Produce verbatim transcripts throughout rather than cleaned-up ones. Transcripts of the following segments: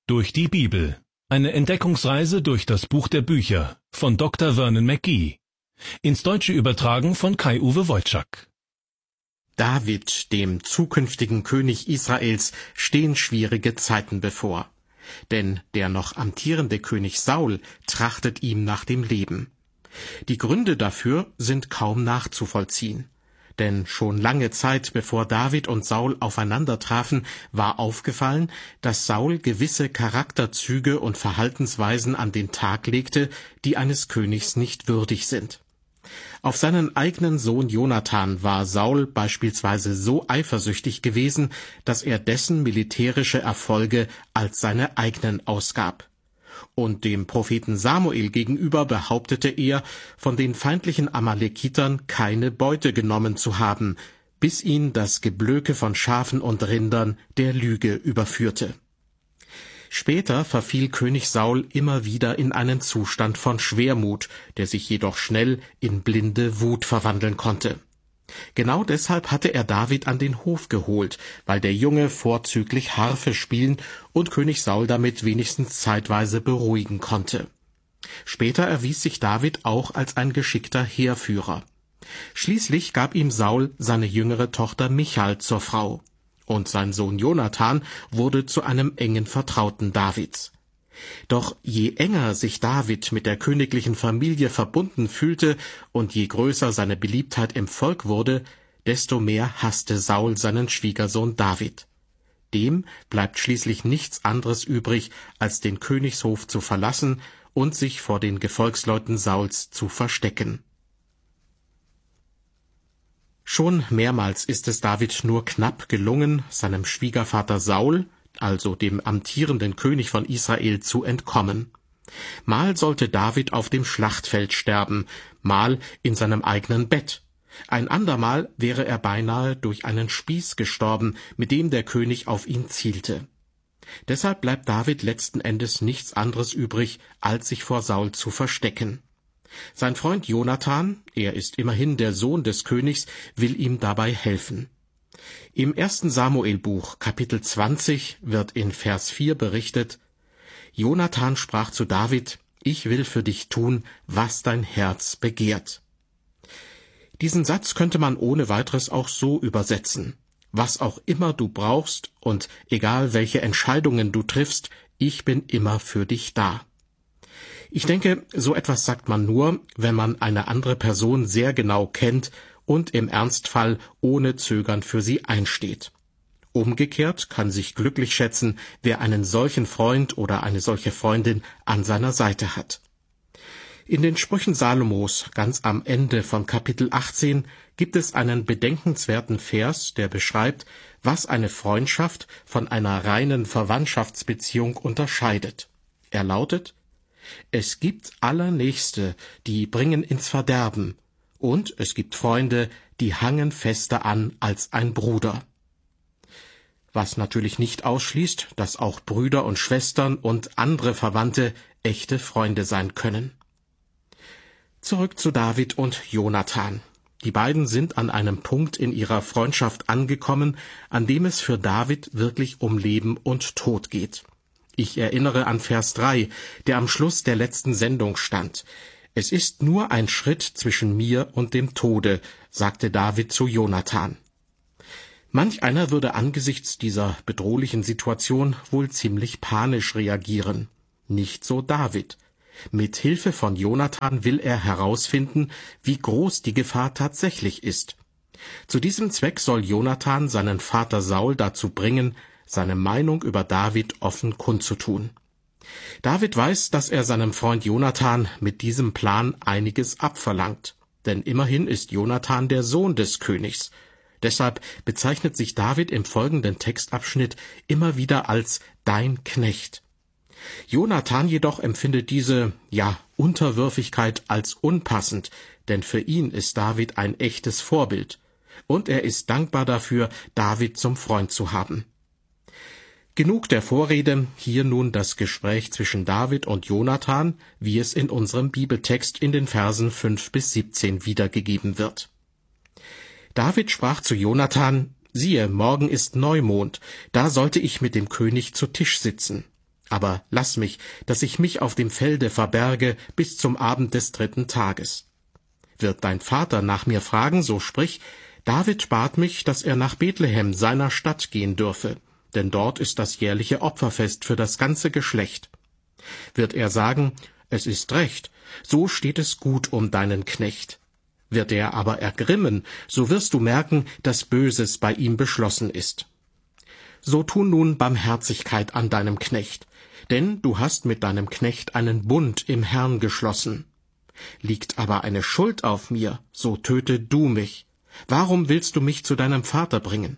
Durch die Bibel. Eine Entdeckungsreise durch das Buch der Bücher von Doktor Vernon McGee. Ins Deutsche übertragen von Kai-Uwe Wojczak. David, dem zukünftigen König Israels, stehen schwierige Zeiten bevor. Denn der noch amtierende König Saul trachtet ihm nach dem Leben. Die Gründe dafür sind kaum nachzuvollziehen. Denn schon lange Zeit bevor David und Saul aufeinander trafen, war aufgefallen, dass Saul gewisse Charakterzüge und Verhaltensweisen an den Tag legte, die eines Königs nicht würdig sind. Auf seinen eigenen Sohn Jonathan war Saul beispielsweise so eifersüchtig gewesen, dass er dessen militärische Erfolge als seine eigenen ausgab. Und dem Propheten Samuel gegenüber behauptete er, von den feindlichen Amalekitern keine Beute genommen zu haben, bis ihn das Geblöke von Schafen und Rindern der Lüge überführte. Später verfiel König Saul immer wieder in einen Zustand von Schwermut, der sich jedoch schnell in blinde Wut verwandeln konnte. Genau deshalb hatte er David an den Hof geholt, weil der Junge vorzüglich Harfe spielen und König Saul damit wenigstens zeitweise beruhigen konnte. Später erwies sich David auch als ein geschickter Heerführer. Schließlich gab ihm Saul seine jüngere Tochter Michal zur Frau. Und sein Sohn Jonathan wurde zu einem engen Vertrauten Davids. Doch je enger sich David mit der königlichen Familie verbunden fühlte und je größer seine Beliebtheit im Volk wurde, desto mehr hasste Saul seinen Schwiegersohn David. Dem bleibt schließlich nichts anderes übrig, als den Königshof zu verlassen und sich vor den Gefolgsleuten Sauls zu verstecken. Schon mehrmals ist es David nur knapp gelungen, seinem Schwiegervater Saul, also dem amtierenden König von Israel, zu entkommen. Mal sollte David auf dem Schlachtfeld sterben, mal in seinem eigenen Bett. Ein andermal wäre er beinahe durch einen Spieß gestorben, mit dem der König auf ihn zielte. Deshalb bleibt David letzten Endes nichts anderes übrig, als sich vor Saul zu verstecken. Sein Freund Jonathan, er ist immerhin der Sohn des Königs, will ihm dabei helfen. Im ersten Samuelbuch, Kapitel zwanzig, wird in Vers vier berichtet: Jonathan sprach zu David: Ich will für dich tun, was dein Herz begehrt. Diesen Satz könnte man ohne weiteres auch so übersetzen: Was auch immer du brauchst und egal welche Entscheidungen du triffst, ich bin immer für dich da. Ich denke, so etwas sagt man nur, wenn man eine andere Person sehr genau kennt und im Ernstfall ohne Zögern für sie einsteht. Umgekehrt kann sich glücklich schätzen, wer einen solchen Freund oder eine solche Freundin an seiner Seite hat. In den Sprüchen Salomos, ganz am Ende von Kapitel achtzehn, gibt es einen bedenkenswerten Vers, der beschreibt, was eine Freundschaft von einer reinen Verwandtschaftsbeziehung unterscheidet. Er lautet: Es gibt Allernächste, die bringen ins Verderben, und es gibt Freunde, die hangen fester an als ein Bruder. Was natürlich nicht ausschließt, dass auch Brüder und Schwestern und andere Verwandte echte Freunde sein können. Zurück zu David und Jonathan. Die beiden sind an einem Punkt in ihrer Freundschaft angekommen, an dem es für David wirklich um Leben und Tod geht. Ich erinnere an Vers drei, der am Schluss der letzten Sendung stand. Es ist nur ein Schritt zwischen mir und dem Tode, sagte David zu Jonathan. Manch einer würde angesichts dieser bedrohlichen Situation wohl ziemlich panisch reagieren. Nicht so David. Mit Hilfe von Jonathan will er herausfinden, wie groß die Gefahr tatsächlich ist. Zu diesem Zweck soll Jonathan seinen Vater Saul dazu bringen, seine Meinung über David offen kundzutun. David weiß, dass er seinem Freund Jonathan mit diesem Plan einiges abverlangt, denn immerhin ist Jonathan der Sohn des Königs. Deshalb bezeichnet sich David im folgenden Textabschnitt immer wieder als dein Knecht. Jonathan jedoch empfindet diese, ja, Unterwürfigkeit als unpassend, denn für ihn ist David ein echtes Vorbild, und er ist dankbar dafür, David zum Freund zu haben. Genug der Vorrede, hier nun das Gespräch zwischen David und Jonathan, wie es in unserem Bibeltext in den Versen fünf bis siebzehn wiedergegeben wird. David sprach zu Jonathan: Siehe, morgen ist Neumond, da sollte ich mit dem König zu Tisch sitzen. aber lass mich, dass ich mich auf dem Felde verberge bis zum Abend des dritten Tages. Wird dein Vater nach mir fragen, so sprich, David bat mich, dass er nach Bethlehem, seiner Stadt, gehen dürfe, denn dort ist das jährliche Opferfest für das ganze Geschlecht. Wird er sagen, es ist recht, so steht es gut um deinen Knecht. Wird er aber ergrimmen, so wirst du merken, dass Böses bei ihm beschlossen ist. So tu nun Barmherzigkeit an deinem Knecht, denn du hast mit deinem Knecht einen Bund im Herrn geschlossen. Liegt aber eine Schuld auf mir, so töte du mich. Warum willst du mich zu deinem Vater bringen?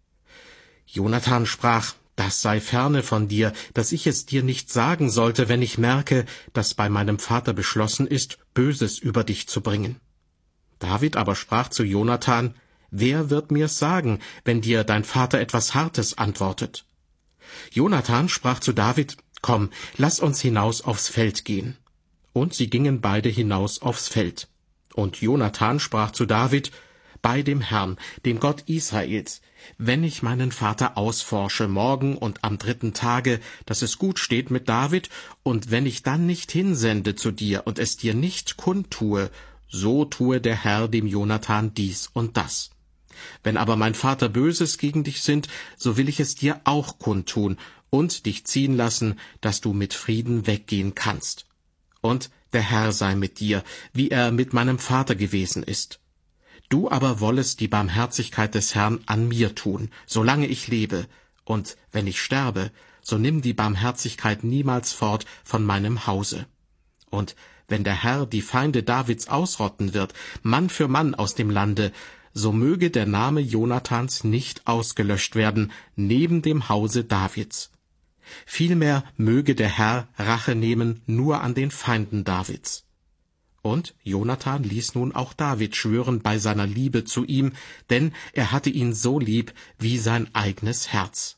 Jonathan sprach, das sei ferne von dir, dass ich es dir nicht sagen sollte, wenn ich merke, dass bei meinem Vater beschlossen ist, Böses über dich zu bringen. David aber sprach zu Jonathan, wer wird mir's sagen, wenn dir dein Vater etwas Hartes antwortet? Jonathan sprach zu David, komm, lass uns hinaus aufs Feld gehen. Und sie gingen beide hinaus aufs Feld. Und Jonathan sprach zu David, bei dem Herrn, dem Gott Israels, wenn ich meinen Vater ausforsche morgen und am dritten Tage, dass es gut steht mit David, und wenn ich dann nicht hinsende zu dir und es dir nicht kundtue, so tue der Herr dem Jonathan dies und das. Wenn aber mein Vater Böses gegen dich sinnt, so will ich es dir auch kundtun und dich ziehen lassen, dass du mit Frieden weggehen kannst. Und der Herr sei mit dir, wie er mit meinem Vater gewesen ist. Du aber wollest die Barmherzigkeit des Herrn an mir tun, solange ich lebe, und wenn ich sterbe, so nimm die Barmherzigkeit niemals fort von meinem Hause. Und wenn der Herr die Feinde Davids ausrotten wird, Mann für Mann aus dem Lande, so möge der Name Jonathans nicht ausgelöscht werden neben dem Hause Davids. Vielmehr möge der Herr Rache nehmen nur an den Feinden Davids. Und Jonathan ließ nun auch David schwören bei seiner Liebe zu ihm, denn er hatte ihn so lieb wie sein eigenes Herz.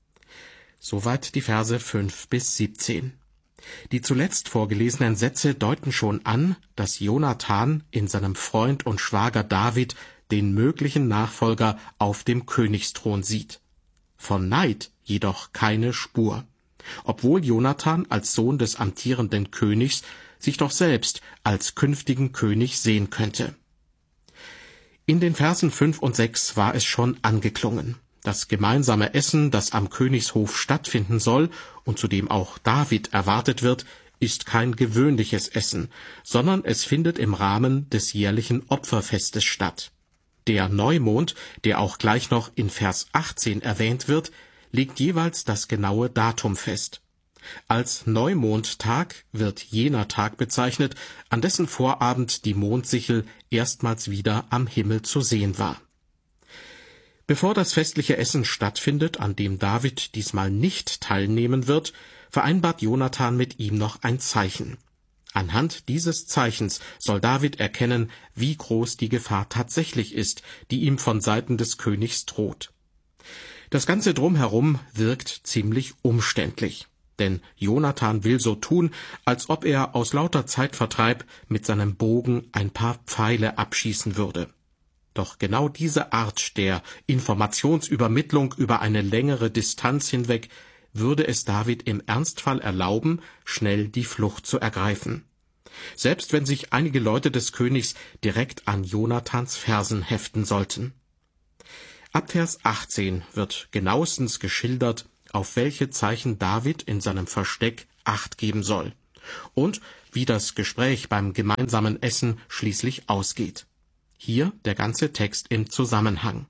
Soweit die Verse fünf bis siebzehn. Die zuletzt vorgelesenen Sätze deuten schon an, dass Jonathan in seinem Freund und Schwager David den möglichen Nachfolger auf dem Königsthron sieht. Von Neid jedoch keine Spur, obwohl Jonathan als Sohn des amtierenden Königs sich doch selbst als künftigen König sehen könnte. In den Versen fünf und sechs war es schon angeklungen. Das gemeinsame Essen, das am Königshof stattfinden soll und zu dem auch David erwartet wird, ist kein gewöhnliches Essen, sondern es findet im Rahmen des jährlichen Opferfestes statt. Der Neumond, der auch gleich noch in Vers achtzehn erwähnt wird, legt jeweils das genaue Datum fest. Als Neumondtag wird jener Tag bezeichnet, an dessen Vorabend die Mondsichel erstmals wieder am Himmel zu sehen war. Bevor das festliche Essen stattfindet, an dem David diesmal nicht teilnehmen wird, vereinbart Jonathan mit ihm noch ein Zeichen. Anhand dieses Zeichens soll David erkennen, wie groß die Gefahr tatsächlich ist, die ihm von Seiten des Königs droht. Das Ganze drumherum wirkt ziemlich umständlich, denn Jonathan will so tun, als ob er aus lauter Zeitvertreib mit seinem Bogen ein paar Pfeile abschießen würde. Doch genau diese Art der Informationsübermittlung über eine längere Distanz hinweg würde es David im Ernstfall erlauben, schnell die Flucht zu ergreifen. Selbst wenn sich einige Leute des Königs direkt an Jonathans Fersen heften sollten. Ab Vers achtzehn wird genauestens geschildert, auf welche Zeichen David in seinem Versteck Acht geben soll und wie das Gespräch beim gemeinsamen Essen schließlich ausgeht. Hier der ganze Text im Zusammenhang.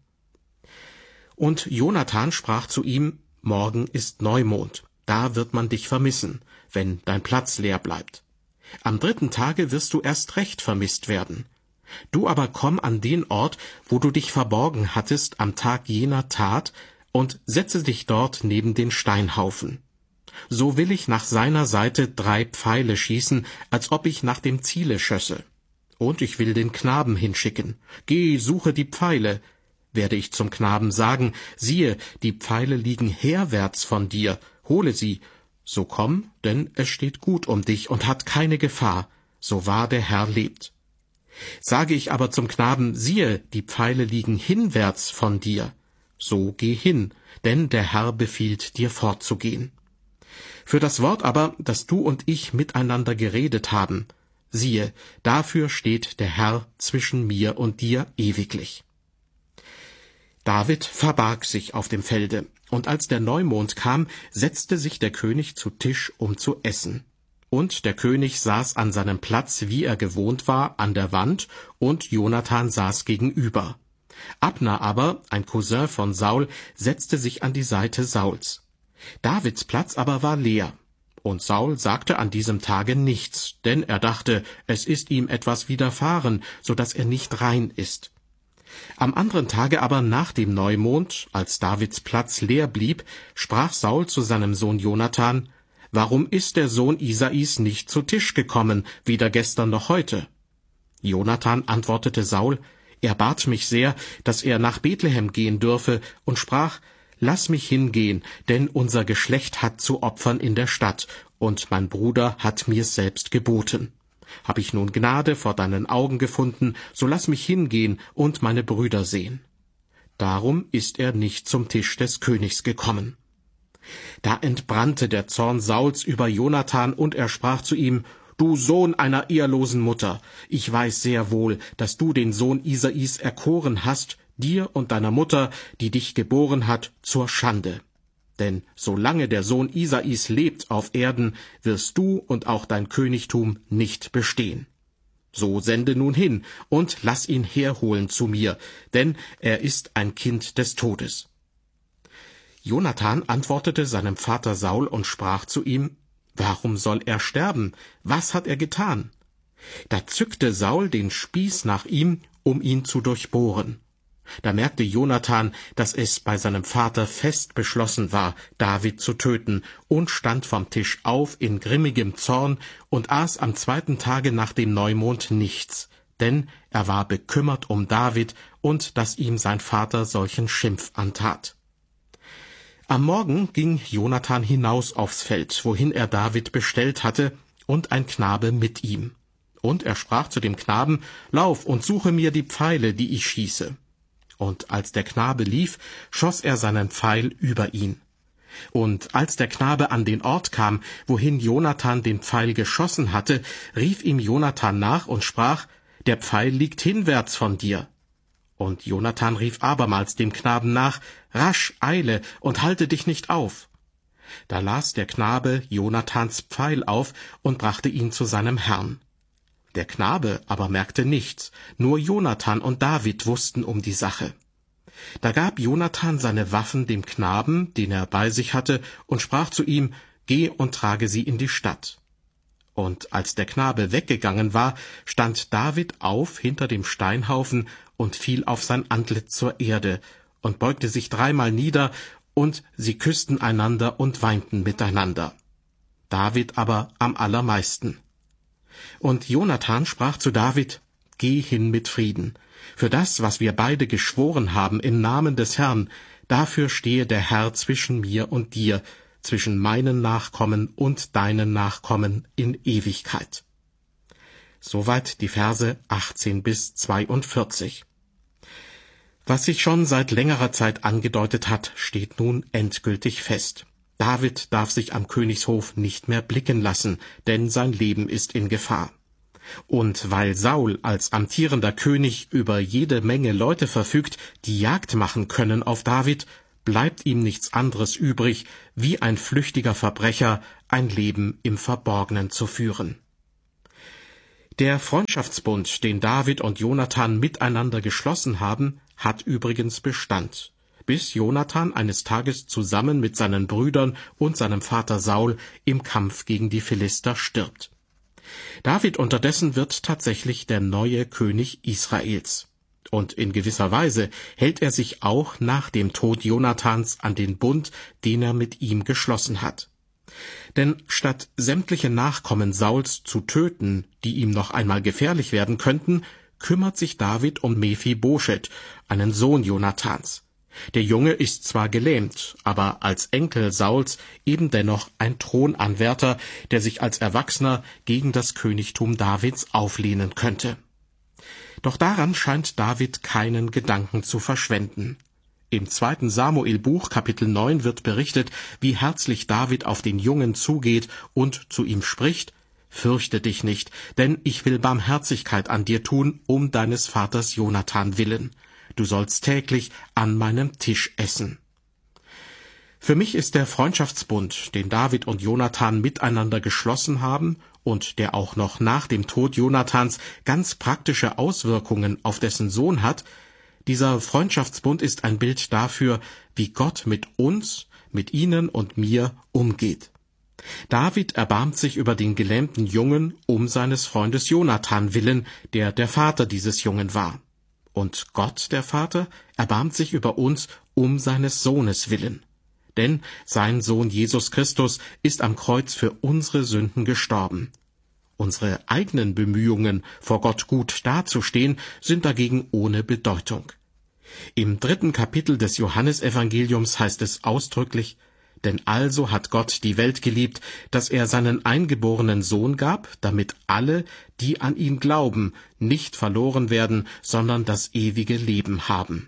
Und Jonathan sprach zu ihm, morgen ist Neumond, da wird man dich vermissen, wenn dein Platz leer bleibt. Am dritten Tage wirst du erst recht vermisst werden. Du aber komm an den Ort, wo du dich verborgen hattest am Tag jener Tat, und setze dich dort neben den Steinhaufen. So will ich nach seiner Seite drei Pfeile schießen, als ob ich nach dem Ziele schösse. Und ich will den Knaben hinschicken. Geh, suche die Pfeile. Werde ich zum Knaben sagen, siehe, die Pfeile liegen herwärts von dir, hole sie. So komm, denn es steht gut um dich und hat keine Gefahr, so wahr der Herr lebt. Sage ich aber zum Knaben, siehe, die Pfeile liegen hinwärts von dir, so geh hin, denn der Herr befiehlt dir fortzugehen. Für das Wort aber, das du und ich miteinander geredet haben, siehe, dafür steht der Herr zwischen mir und dir ewiglich. David verbarg sich auf dem Felde, und als der Neumond kam, setzte sich der König zu Tisch, um zu essen. Und der König saß an seinem Platz, wie er gewohnt war, an der Wand, und Jonathan saß gegenüber. Abner aber, ein Cousin von Saul, setzte sich an die Seite Sauls. Davids Platz aber war leer. Und Saul sagte an diesem Tage nichts, denn er dachte, es ist ihm etwas widerfahren, so dass er nicht rein ist. Am anderen Tage aber nach dem Neumond, als Davids Platz leer blieb, sprach Saul zu seinem Sohn Jonathan: Warum ist der Sohn Isais nicht zu Tisch gekommen, weder gestern noch heute? Jonathan antwortete Saul: Er bat mich sehr, dass er nach Bethlehem gehen dürfe, und sprach: Lass mich hingehen, denn unser Geschlecht hat zu opfern in der Stadt, und mein Bruder hat mir's selbst geboten. Hab ich nun Gnade vor deinen Augen gefunden, so lass mich hingehen und meine Brüder sehen. Darum ist er nicht zum Tisch des Königs gekommen. Da entbrannte der Zorn Sauls über Jonathan, und er sprach zu ihm: Du Sohn einer ehelosen Mutter, ich weiß sehr wohl, dass du den Sohn Isais erkoren hast, dir und deiner Mutter, die dich geboren hat, zur Schande. Denn solange der Sohn Isais lebt auf Erden, wirst du und auch dein Königtum nicht bestehen. So sende nun hin und lass ihn herholen zu mir, denn er ist ein Kind des Todes. Jonathan antwortete seinem Vater Saul und sprach zu ihm: Warum soll er sterben? Was hat er getan? Da zückte Saul den Spieß nach ihm, um ihn zu durchbohren. Da merkte Jonathan, dass es bei seinem Vater fest beschlossen war, David zu töten, und stand vom Tisch auf in grimmigem Zorn und aß am zweiten Tage nach dem Neumond nichts, denn er war bekümmert um David und dass ihm sein Vater solchen Schimpf antat. Am Morgen ging Jonathan hinaus aufs Feld, wohin er David bestellt hatte, und ein Knabe mit ihm. Und er sprach zu dem Knaben: Lauf und suche mir die Pfeile, die ich schieße. Und als der Knabe lief, schoss er seinen Pfeil über ihn. Und als der Knabe an den Ort kam, wohin Jonathan den Pfeil geschossen hatte, rief ihm Jonathan nach und sprach: Der Pfeil liegt hinwärts von dir. Und Jonathan rief abermals dem Knaben nach: Rasch, eile und halte dich nicht auf. Da las der Knabe Jonathans Pfeil auf und brachte ihn zu seinem Herrn. Der Knabe aber merkte nichts, nur Jonathan und David wussten um die Sache. Da gab Jonathan seine Waffen dem Knaben, den er bei sich hatte, und sprach zu ihm: Geh und trage sie in die Stadt. Und als der Knabe weggegangen war, stand David auf hinter dem Steinhaufen und fiel auf sein Antlitz zur Erde und beugte sich dreimal nieder, und sie küssten einander und weinten miteinander. David aber am allermeisten. Und Jonathan sprach zu David: Geh hin mit Frieden. Für das, was wir beide geschworen haben im Namen des Herrn, dafür stehe der Herr zwischen mir und dir, zwischen meinen Nachkommen und deinen Nachkommen in Ewigkeit. Soweit die Verse achtzehn bis zweiundvierzig. Was sich schon seit längerer Zeit angedeutet hat, steht nun endgültig fest. David darf sich am Königshof nicht mehr blicken lassen, denn sein Leben ist in Gefahr. Und weil Saul als amtierender König über jede Menge Leute verfügt, die Jagd machen können auf David, bleibt ihm nichts anderes übrig, wie ein flüchtiger Verbrecher ein Leben im Verborgenen zu führen. Der Freundschaftsbund, den David und Jonathan miteinander geschlossen haben, hat übrigens Bestand, bis Jonathan eines Tages zusammen mit seinen Brüdern und seinem Vater Saul im Kampf gegen die Philister stirbt. David unterdessen wird tatsächlich der neue König Israels. Und in gewisser Weise hält er sich auch nach dem Tod Jonathans an den Bund, den er mit ihm geschlossen hat. Denn statt sämtliche Nachkommen Sauls zu töten, die ihm noch einmal gefährlich werden könnten, kümmert sich David um Mephibosheth, einen Sohn Jonathans. Der Junge ist zwar gelähmt, aber als Enkel Sauls eben dennoch ein Thronanwärter, der sich als Erwachsener gegen das Königtum Davids auflehnen könnte. Doch daran scheint David keinen Gedanken zu verschwenden. Im zweiten Samuelbuch, Kapitel neun, wird berichtet, wie herzlich David auf den Jungen zugeht und zu ihm spricht: »Fürchte dich nicht, denn ich will Barmherzigkeit an dir tun, um deines Vaters Jonathan willen. Du sollst täglich an meinem Tisch essen.« Für mich ist der Freundschaftsbund, den David und Jonathan miteinander geschlossen haben und der auch noch nach dem Tod Jonathans ganz praktische Auswirkungen auf dessen Sohn hat, dieser Freundschaftsbund ist ein Bild dafür, wie Gott mit uns, mit Ihnen und mir umgeht. David erbarmt sich über den gelähmten Jungen um seines Freundes Jonathan willen, der der Vater dieses Jungen war. Und Gott, der Vater, erbarmt sich über uns um seines Sohnes willen. Denn sein Sohn Jesus Christus ist am Kreuz für unsere Sünden gestorben. Unsere eigenen Bemühungen, vor Gott gut dazustehen, sind dagegen ohne Bedeutung. Im dritten Kapitel des Johannesevangeliums heißt es ausdrücklich: »Denn also hat Gott die Welt geliebt, dass er seinen eingeborenen Sohn gab, damit alle, die an ihn glauben, nicht verloren werden, sondern das ewige Leben haben.«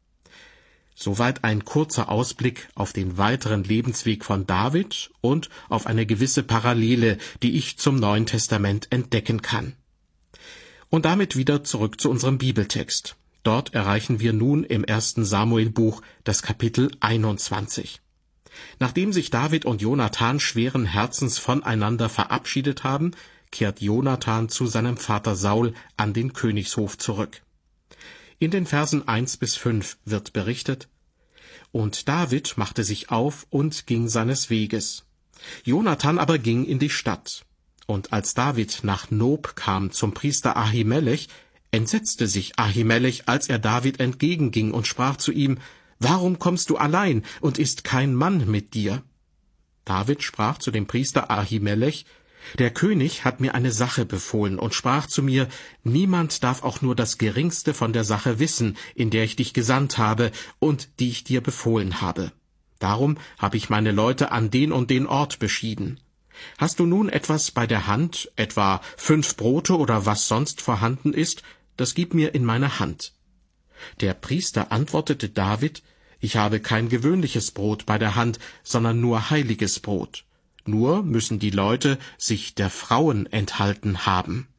Soweit ein kurzer Ausblick auf den weiteren Lebensweg von David und auf eine gewisse Parallele, die ich zum Neuen Testament entdecken kann. Und damit wieder zurück zu unserem Bibeltext. Dort erreichen wir nun im ersten Samuelbuch das Kapitel einundzwanzig. Nachdem sich David und Jonathan schweren Herzens voneinander verabschiedet haben, kehrt Jonathan zu seinem Vater Saul an den Königshof zurück. In den Versen eins bis fünf wird berichtet: »Und David machte sich auf und ging seines Weges. Jonathan aber ging in die Stadt. Und als David nach Nob kam zum Priester Ahimelech, entsetzte sich Ahimelech, als er David entgegenging und sprach zu ihm: »Warum kommst du allein, und ist kein Mann mit dir?« David sprach zu dem Priester Ahimelech: »Der König hat mir eine Sache befohlen und sprach zu mir: Niemand darf auch nur das Geringste von der Sache wissen, in der ich dich gesandt habe und die ich dir befohlen habe. Darum habe ich meine Leute an den und den Ort beschieden. Hast du nun etwas bei der Hand, etwa fünf Brote oder was sonst vorhanden ist, das gib mir in meine Hand.« Der Priester antwortete David: »Ich habe kein gewöhnliches Brot bei der Hand, sondern nur heiliges Brot. Nur müssen die Leute sich der Frauen enthalten haben.«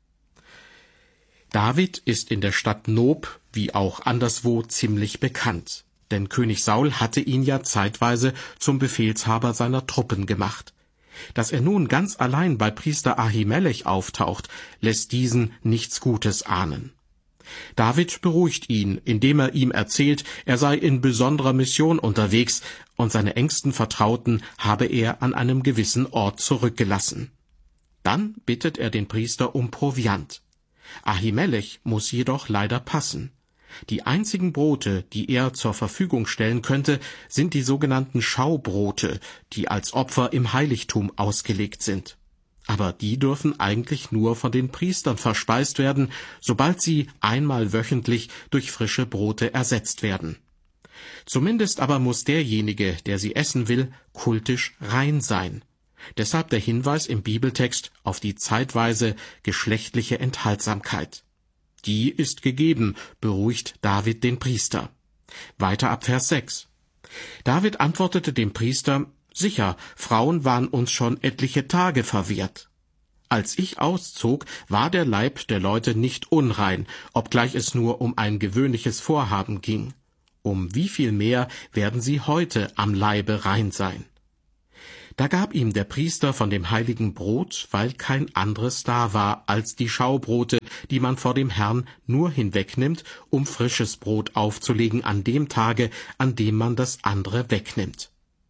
David ist in der Stadt Nob wie auch anderswo ziemlich bekannt, denn König Saul hatte ihn ja zeitweise zum Befehlshaber seiner Truppen gemacht. Dass er nun ganz allein bei Priester Ahimelech auftaucht, lässt diesen nichts Gutes ahnen. David beruhigt ihn, indem er ihm erzählt, er sei in besonderer Mission unterwegs und seine engsten Vertrauten habe er an einem gewissen Ort zurückgelassen. Dann bittet er den Priester um Proviant. Ahimelech muss jedoch leider passen. Die einzigen Brote, die er zur Verfügung stellen könnte, sind die sogenannten Schaubrote, die als Opfer im Heiligtum ausgelegt sind. Aber die dürfen eigentlich nur von den Priestern verspeist werden, sobald sie einmal wöchentlich durch frische Brote ersetzt werden. Zumindest aber muss derjenige, der sie essen will, kultisch rein sein. Deshalb der Hinweis im Bibeltext auf die zeitweise geschlechtliche Enthaltsamkeit. Die ist gegeben, beruhigt David den Priester. Weiter ab Vers sechs. David antwortete dem Priester: »Sicher, Frauen waren uns schon etliche Tage verwehrt. Als ich auszog, war der Leib der Leute nicht unrein, obgleich es nur um ein gewöhnliches Vorhaben ging. Um wie viel mehr werden sie heute am Leibe rein sein?« Da gab ihm der Priester von dem heiligen Brot, weil kein anderes da war als die Schaubrote, die man vor dem Herrn nur hinwegnimmt, um frisches Brot aufzulegen an dem Tage, an dem man das andere wegnimmt.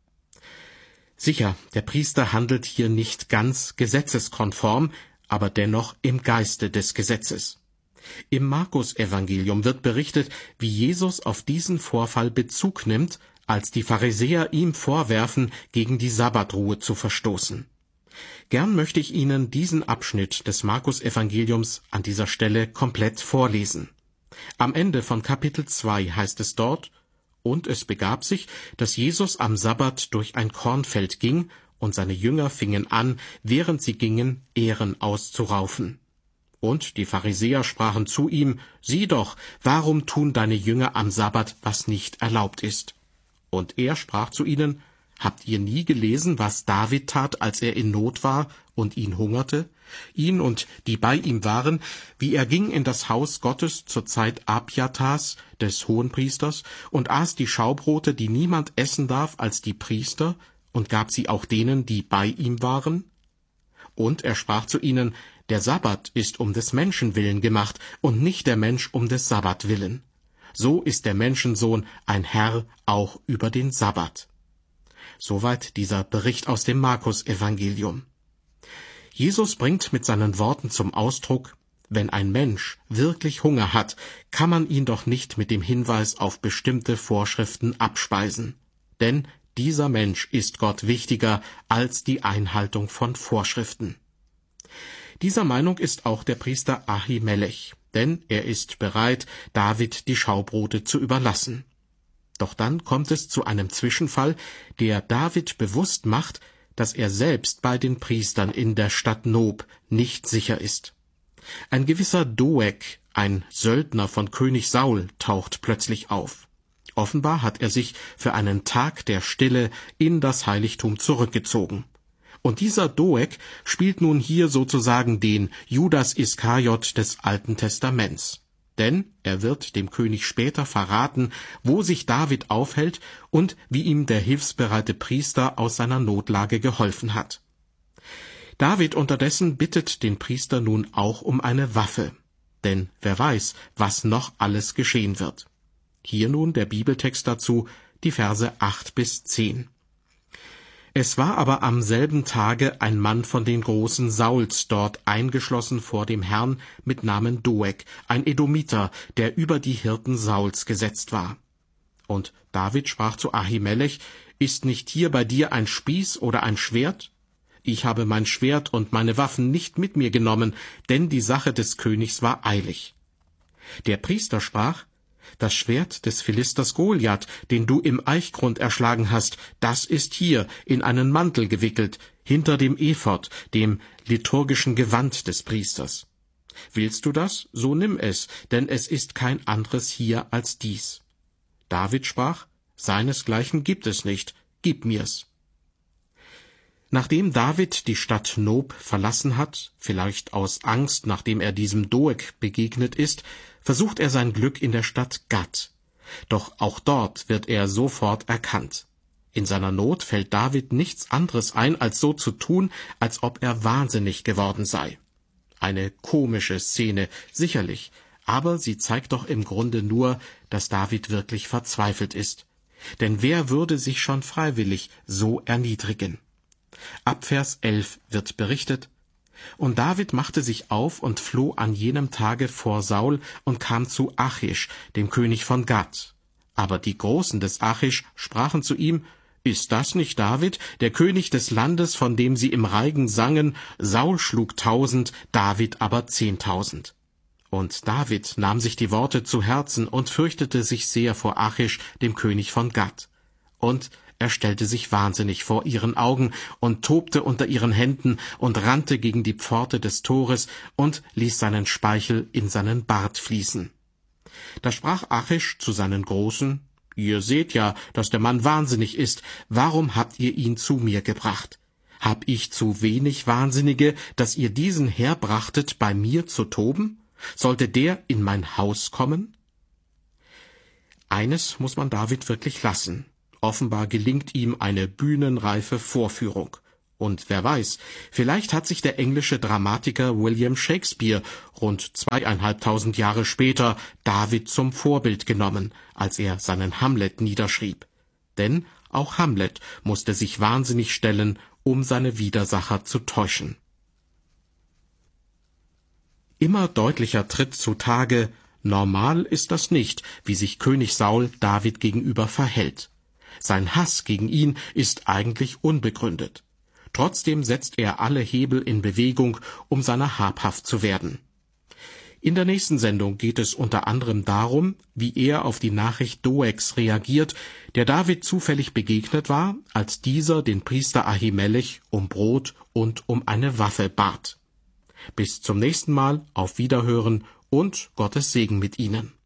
Sicher, der Priester handelt hier nicht ganz gesetzeskonform, aber dennoch im Geiste des Gesetzes. Im Markus-Evangelium wird berichtet, wie Jesus auf diesen Vorfall Bezug nimmt, als die Pharisäer ihm vorwerfen, gegen die Sabbatruhe zu verstoßen. Gern möchte ich Ihnen diesen Abschnitt des Markus-Evangeliums an dieser Stelle komplett vorlesen. Am Ende von Kapitel zwei heißt es dort: »Und es begab sich, dass Jesus am Sabbat durch ein Kornfeld ging, und seine Jünger fingen an, während sie gingen, Ähren auszuraufen. Und die Pharisäer sprachen zu ihm: Sieh doch, warum tun deine Jünger am Sabbat, was nicht erlaubt ist? Und er sprach zu ihnen: Habt ihr nie gelesen, was David tat, als er in Not war und ihn hungerte? Ihn und die bei ihm waren, wie er ging in das Haus Gottes zur Zeit Abjatas, des Hohenpriesters, und aß die Schaubrote, die niemand essen darf als die Priester, und gab sie auch denen, die bei ihm waren? Und er sprach zu ihnen: Der Sabbat ist um des Menschen willen gemacht, und nicht der Mensch um des Sabbat willen. So ist der Menschensohn ein Herr auch über den Sabbat. Soweit dieser Bericht aus dem Markus-Evangelium. Jesus bringt mit seinen Worten zum Ausdruck: Wenn ein Mensch wirklich Hunger hat, kann man ihn doch nicht mit dem Hinweis auf bestimmte Vorschriften abspeisen. Denn dieser Mensch ist Gott wichtiger als die Einhaltung von Vorschriften. Dieser Meinung ist auch der Priester Ahimelech, denn er ist bereit, David die Schaubrote zu überlassen. Doch dann kommt es zu einem Zwischenfall, der David bewusst macht, dass er selbst bei den Priestern in der Stadt Nob nicht sicher ist. Ein gewisser Doeg, ein Söldner von König Saul, taucht plötzlich auf. Offenbar hat er sich für einen Tag der Stille in das Heiligtum zurückgezogen. Und dieser Doeg spielt nun hier sozusagen den Judas Iskariot des Alten Testaments. Denn er wird dem König später verraten, wo sich David aufhält und wie ihm der hilfsbereite Priester aus seiner Notlage geholfen hat. David unterdessen bittet den Priester nun auch um eine Waffe, denn wer weiß, was noch alles geschehen wird. Hier nun der Bibeltext dazu, die Verse acht bis zehn. Es war aber am selben Tage ein Mann von den Großen Sauls dort eingeschlossen vor dem Herrn mit Namen Doeg, ein Edomiter, der über die Hirten Sauls gesetzt war. Und David sprach zu Ahimelech: Ist nicht hier bei dir ein Spieß oder ein Schwert? Ich habe mein Schwert und meine Waffen nicht mit mir genommen, denn die Sache des Königs war eilig. Der Priester sprach: Das Schwert des Philisters Goliath, den du im Eichgrund erschlagen hast, das ist hier in einen Mantel gewickelt, hinter dem Ephod, dem liturgischen Gewand des Priesters. Willst du das? So nimm es, denn es ist kein anderes hier als dies. David sprach: Seinesgleichen gibt es nicht, gib mir's. Nachdem David die Stadt Nob verlassen hat, vielleicht aus Angst, nachdem er diesem Doeg begegnet ist, versucht er sein Glück in der Stadt Gat. Doch auch dort wird er sofort erkannt. In seiner Not fällt David nichts anderes ein, als so zu tun, als ob er wahnsinnig geworden sei. Eine komische Szene, sicherlich, aber sie zeigt doch im Grunde nur, dass David wirklich verzweifelt ist. Denn wer würde sich schon freiwillig so erniedrigen? Ab Vers elf wird berichtet: Und David machte sich auf und floh an jenem Tage vor Saul und kam zu Achish, dem König von Gat. Aber die Großen des Achish sprachen zu ihm: Ist das nicht David, der König des Landes, von dem sie im Reigen sangen: Saul schlug tausend, David aber zehntausend? Und David nahm sich die Worte zu Herzen und fürchtete sich sehr vor Achish, dem König von Gat. Und er stellte sich wahnsinnig vor ihren Augen und tobte unter ihren Händen und rannte gegen die Pforte des Tores und ließ seinen Speichel in seinen Bart fließen. Da sprach Achish zu seinen Großen: Ihr seht ja, dass der Mann wahnsinnig ist. Warum habt ihr ihn zu mir gebracht? Hab ich zu wenig Wahnsinnige, dass ihr diesen herbrachtet, bei mir zu toben? Sollte der in mein Haus kommen? Eines muss man David wirklich lassen. Offenbar gelingt ihm eine bühnenreife Vorführung. Und wer weiß, vielleicht hat sich der englische Dramatiker William Shakespeare rund zweieinhalbtausend Jahre später David zum Vorbild genommen, als er seinen Hamlet niederschrieb. Denn auch Hamlet musste sich wahnsinnig stellen, um seine Widersacher zu täuschen. Immer deutlicher tritt zutage: Normal ist das nicht, wie sich König Saul David gegenüber verhält. Sein Hass gegen ihn ist eigentlich unbegründet. Trotzdem setzt er alle Hebel in Bewegung, um seiner habhaft zu werden. In der nächsten Sendung geht es unter anderem darum, wie er auf die Nachricht Doegs reagiert, der David zufällig begegnet war, als dieser den Priester Ahimelech um Brot und um eine Waffe bat. Bis zum nächsten Mal, auf Wiederhören und Gottes Segen mit Ihnen.